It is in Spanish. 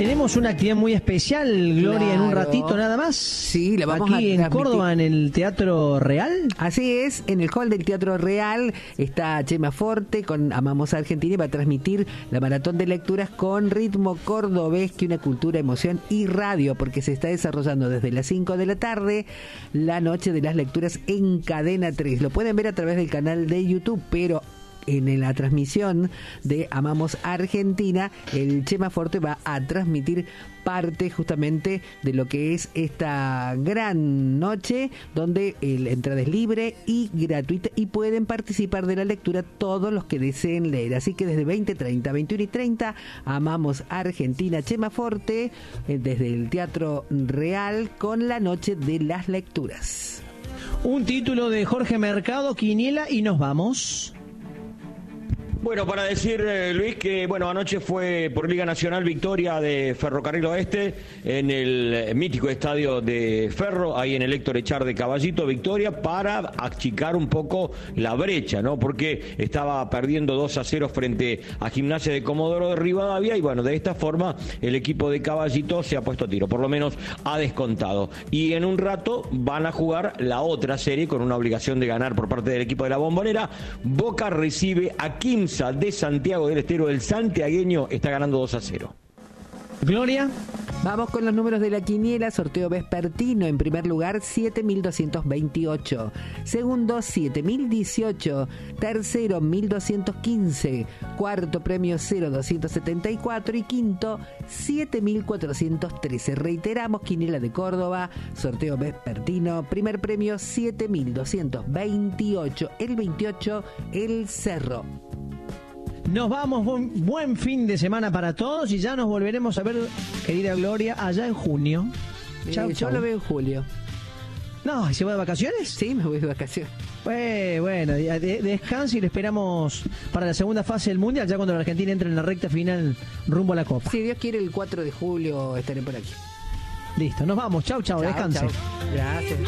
Tenemos una actividad muy especial, Gloria, claro, en un ratito nada más. Sí, la vamos aquí en Córdoba, en el Teatro Real. Así es, en el hall del Teatro Real está Chema Forte con Amamos a Argentina y va a transmitir la maratón de lecturas con ritmo cordobés, que una cultura, emoción y radio, porque se está desarrollando desde las 5 de la tarde la noche de las lecturas en Cadena 3. Lo pueden ver a través del canal de YouTube, pero en la transmisión de Amamos Argentina, el Chema Forte va a transmitir parte justamente de lo que es esta gran noche, donde la entrada es libre y gratuita y pueden participar de la lectura todos los que deseen leer. Así que desde 20:30, 21:30, Amamos Argentina, Chema Forte, desde el Teatro Real con la noche de las lecturas. Un título de Jorge Mercado, quiniela y nos vamos. Bueno, para decir, Luis, que anoche fue por Liga Nacional victoria de Ferrocarril Oeste en el mítico estadio de Ferro, ahí en el Héctor Echar de Caballito, victoria para achicar un poco la brecha, ¿no? Porque estaba perdiendo 2-0 frente a Gimnasia de Comodoro de Rivadavia y de esta forma el equipo de Caballito se ha puesto a tiro, por lo menos ha descontado. Y en un rato van a jugar la otra serie con una obligación de ganar por parte del equipo de la Bombonera. Boca recibe a Quimsa de Santiago del Estero. El santiagueño está ganando 2-0. Gloria. Vamos con los números de la quiniela. Sorteo vespertino. En primer lugar, 7.228. Segundo, 7.018. Tercero, 1.215. Cuarto premio, 0.274. Y quinto, 7.413. Reiteramos, quiniela de Córdoba. Sorteo vespertino. Primer premio, 7.228. El 28, el Cerro. Nos vamos, buen fin de semana para todos y ya nos volveremos a ver, querida Gloria, allá en junio. Chau. Yo lo veo en julio. No, ¿se va de vacaciones? Sí, me voy de vacaciones. Bueno, descanse y le esperamos para la segunda fase del Mundial, ya cuando la Argentina entre en la recta final rumbo a la Copa. Si Dios quiere, el 4 de julio estaré por aquí. Listo, nos vamos. Chau, descanse. Chau. Gracias.